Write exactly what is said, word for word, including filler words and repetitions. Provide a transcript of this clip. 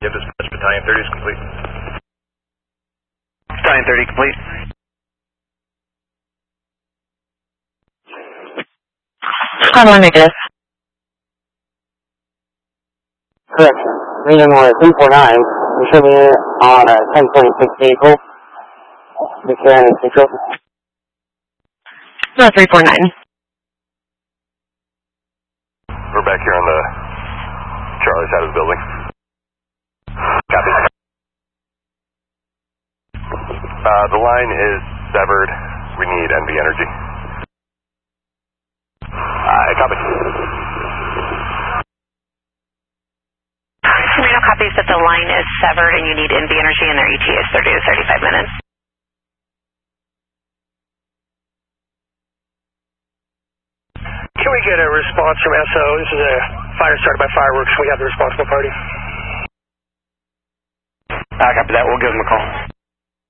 Get dispatch, Battalion thirty is complete. Battalion thirty complete. Come on, negative. Correction. Reading was three four nine. We should be on a ten point six vehicle. The Karen is control. No, three four nine. We're back here on the Charlie side of the building. Copy. Uh, the line is severed. We need N V energy. Uh, copy. Reno copies that the line is severed and you need N V energy and their E T is thirty to thirty-five minutes. Can we get a response from S O? This is a fire started by fireworks. We have the responsible party. I copy that. We'll give them a call.